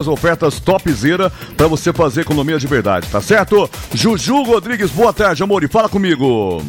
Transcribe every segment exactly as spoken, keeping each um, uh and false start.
várias ofertas topzera pra você fazer economia de verdade, tá certo? Juju Rodrigues, boa tarde, amor, e fala comigo.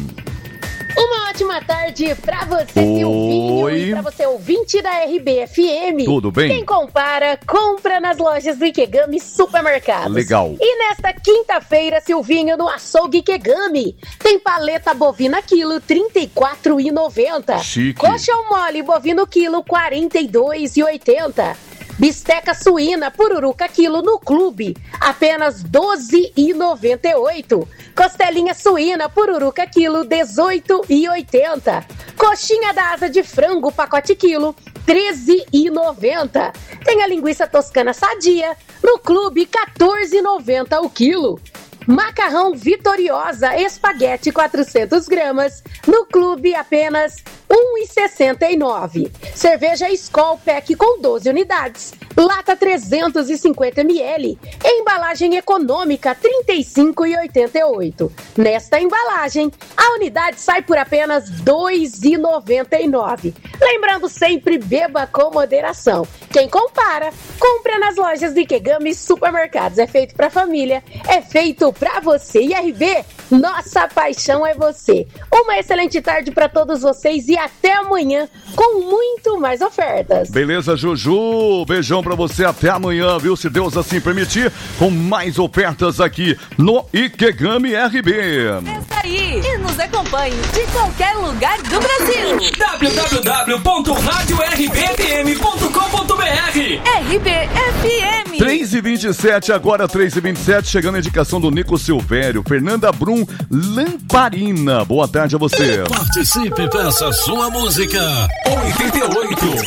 Uma ótima tarde pra você, Silvinho, e pra você, ouvinte da R B F M. Tudo bem? Quem compara, compra nas lojas do Ikegami Supermercados. Legal. E nesta quinta-feira, Silvinho, no açougue Ikegami, tem paleta bovina quilo trinta e quatro reais e noventa centavos. Chique. Coxão mole bovino quilo quarenta e dois reais e oitenta centavos. Bisteca suína pururuca quilo no clube, apenas doze reais e noventa e oito centavos. Costelinha suína pururuca quilo, dezoito reais e oitenta centavos. Coxinha da asa de frango pacote quilo, treze reais e noventa centavos. Tem a linguiça toscana sadia, no clube, quatorze reais e noventa centavos o quilo. Macarrão Vitoriosa espaguete quatrocentas gramas, no clube apenas um real e sessenta e nove centavos. Cerveja Skol Pack com doze unidades, lata trezentos e cinquenta mililitros, embalagem econômica trinta e cinco reais e oitenta e oito centavos. Nesta embalagem, a unidade sai por apenas dois reais e noventa e nove centavos. Lembrando sempre, beba com moderação. Quem compara, compra nas lojas do Ikegami Supermercados. É feito pra família, é feito pra você. E R B, nossa paixão é você. Uma excelente tarde pra todos vocês e até amanhã com muito mais ofertas. Beleza, Juju? Beijão pra você, até amanhã, viu? Se Deus assim permitir, com mais ofertas aqui no Ikegami R B. Peça aí e nos acompanhe de qualquer lugar do Brasil. w w w ponto rádio r b f m ponto com ponto b r. R B F M. três e vinte e sete, agora três e vinte e sete, chegando a indicação do Nico Silvério. Fernanda Brum, Lamparina. Boa tarde a você. Participe, peça sua música. oitenta e oito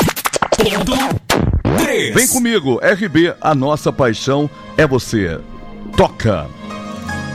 ponto três. Vem comigo, R B, a nossa paixão é você. Toca.